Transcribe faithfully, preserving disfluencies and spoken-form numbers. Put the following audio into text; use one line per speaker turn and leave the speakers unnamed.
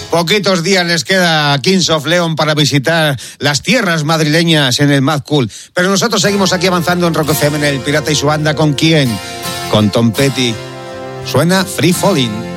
Poquitos días les queda a Kings of Leon para visitar las tierras madrileñas en el Mad Cool. Pero nosotros seguimos aquí avanzando en Rock F M, en El Pirata y su banda. ¿Con quién? Con Tom Petty. Suena Free Falling.